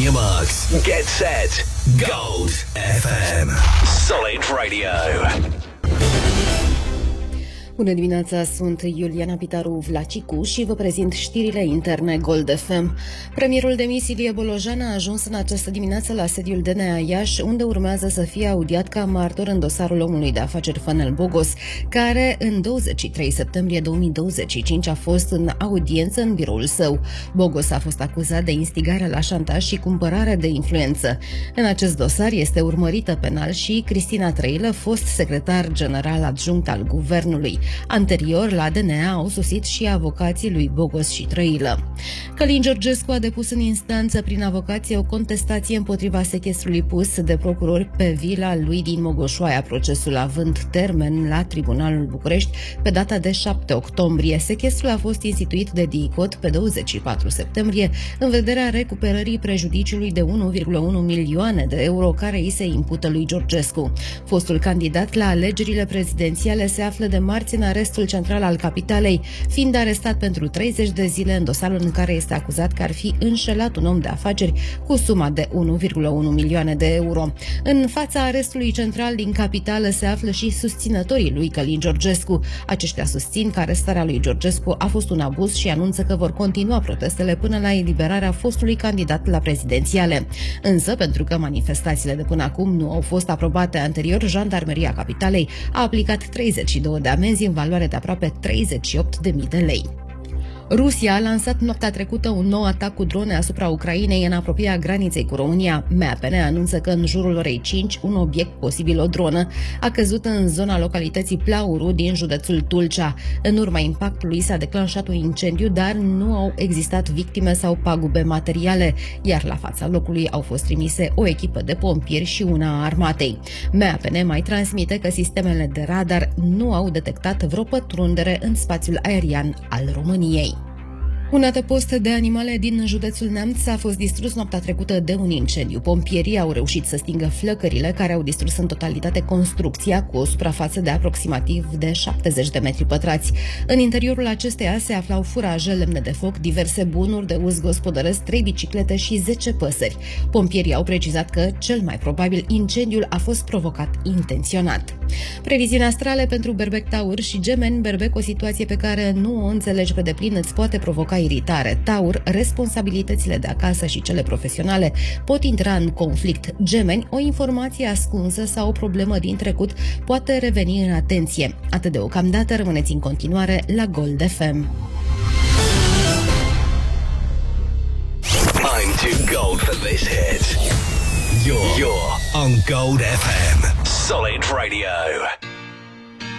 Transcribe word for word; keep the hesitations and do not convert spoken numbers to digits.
earmuffs. Get set. Gold F M. Solid Radio. Bună dimineața, sunt Iuliana Pitaru Vlacicu și vă prezint știrile interne Gold F M. Premierul demis Ilie Bolojan a ajuns în această dimineață la sediul D N A Iași, unde urmează să fie audiat ca martor în dosarul omului de afaceri Fanel Bogos, care în douăzeci și trei septembrie două mii douăzeci și cinci a fost în audiență în biroul său. Bogos a fost acuzat de instigare la șantaj și cumpărare de influență. În acest dosar este urmărită penal și Cristina Trăilă, fost secretar general adjunct al guvernului. Anterior, la D N A au sosit și avocații lui Bogos și Trăilă. Călin Georgescu a depus în instanță prin avocație o contestație împotriva sechestrului pus de procurori pe vila lui din Mogoșoaia, procesul având termen la Tribunalul București pe data de șapte octombrie. Sechestrul a fost instituit de DICOT pe douăzeci și patru septembrie în vederea recuperării prejudiciului de unu virgulă unu milioane de euro care îi se impută lui Georgescu. Fostul candidat la alegerile prezidențiale se află de marți în arestul central al capitalei, fiind arestat pentru treizeci de zile în dosarul în care este acuzat că ar fi înșelat un om de afaceri cu suma de unu virgulă unu milioane de euro. În fața arestului central din capitală se află și susținătorii lui Călin Georgescu. Aceștia susțin că arestarea lui Georgescu a fost un abuz și anunță că vor continua protestele până la eliberarea fostului candidat la prezidențiale. Însă, pentru că manifestațiile de până acum nu au fost aprobate anterior, Jandarmeria Capitalei a aplicat treizeci și două de amenzi în valoare de aproape treizeci și opt de mii de lei. Rusia a lansat noaptea trecută un nou atac cu drone asupra Ucrainei în apropierea graniței cu România. M A P N anunță că în jurul orei cinci, un obiect, posibil o dronă, a căzut în zona localității Plauru din județul Tulcea. În urma impactului s-a declanșat un incendiu, dar nu au existat victime sau pagube materiale, iar la fața locului au fost trimise o echipă de pompieri și una a armatei. M A P N mai transmite că sistemele de radar nu au detectat vreo pătrundere în spațiul aerian al României. Un adăpost de animale din județul Neamț a fost distrus noaptea trecută de un incendiu. Pompierii au reușit să stingă flăcările care au distrus în totalitate construcția cu o suprafață de aproximativ de șaptezeci de metri pătrați. În interiorul acesteia se aflau furaje, lemne de foc, diverse bunuri de uz gospodăresc, trei biciclete și zece păsări. Pompierii au precizat că, cel mai probabil, incendiul a fost provocat intenționat. Previziuni astrale pentru Berbec, Taur și Gemeni. Berbec, o situație pe care nu o înțelegi pe deplin, îți poate provoca iritare. Taur, responsabilitățile de acasă și cele profesionale pot intra în conflict. Gemeni, o informație ascunsă sau o problemă din trecut poate reveni în atenție. Atât deocamdată, rămâneți în continuare la Gold F M. I'm too gold for this hit. You're, you're on Gold F M. Solid Radio.